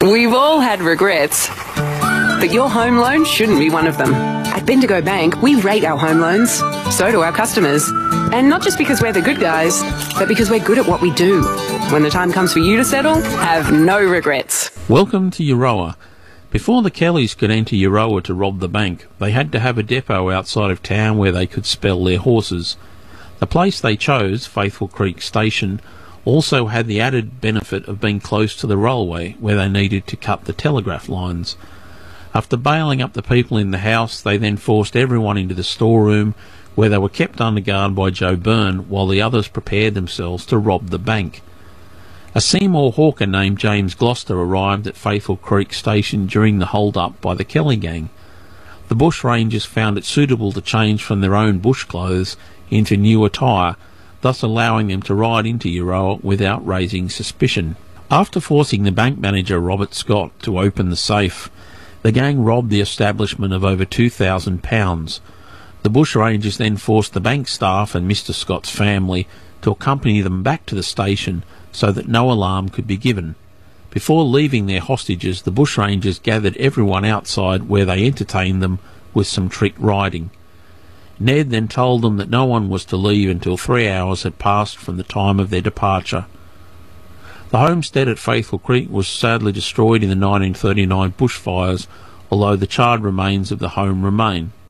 We've all had regrets, but your home loan shouldn't be one of them. At Bendigo Bank, we rate our home loans. So do our customers. And not just because we're the good guys, but because we're good at what we do. When the time comes for you to settle, have no regrets. Welcome to Euroa. Before the Kellys could enter Euroa to rob the bank, they had to have a depot outside of town where they could spell their horses. The place they chose, Faithful Creek Station, also had the added benefit of being close to the railway where they needed to cut the telegraph lines. After bailing up the people in the house, they then forced everyone into the storeroom where they were kept under guard by Joe Byrne while the others prepared themselves to rob the bank. A Seymour hawker named James Gloucester arrived at Faithful Creek Station during the hold-up by the Kelly gang. The bush rangers found it suitable to change from their own bush clothes into new attire, thus allowing them to ride into Euroa without raising suspicion. After forcing the bank manager Robert Scott to open the safe, the gang robbed the establishment of over £2,000. The bushrangers then forced the bank staff and Mr. Scott's family to accompany them back to the station so that no alarm could be given. Before leaving their hostages, the bushrangers gathered everyone outside where they entertained them with some trick riding. Ned then told them that no one was to leave until 3 hours had passed from the time of their departure. The homestead at Faithful Creek was sadly destroyed in the 1939 bushfires, although the charred remains of the home remain.